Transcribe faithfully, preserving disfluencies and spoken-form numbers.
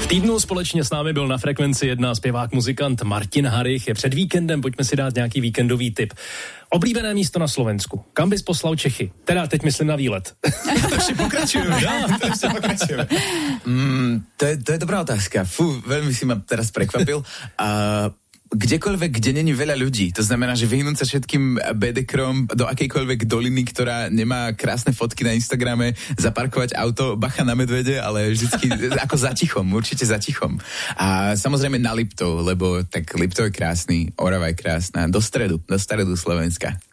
Týdnu společně s námi byl na Frekvenci jedna zpěvák, muzikant Martin Harich. Je před víkendem, pojďme si dát nějaký víkendový tip. Oblíbené místo na Slovensku. Kam bys poslal Čechy? Teda teď myslím na výlet. To ešte pokračujeme. Ja, to ešte pokračujeme. Mm, to, je, to je dobrá otázka. Fú, veľmi si ma teraz prekvapil. Uh, kdekoľvek, kde není veľa ľudí. To znamená, že vyhnúť sa všetkým bedekrom do akejkoľvek doliny, ktorá nemá krásne fotky na Instagrame, zaparkovať auto, bacha na medvede, ale vždycky ako za tichom, určite za tichom. A samozrejme na Liptov, lebo tak Liptov je krásny, Orava je krásna, do stredu, do stredu Slovenska.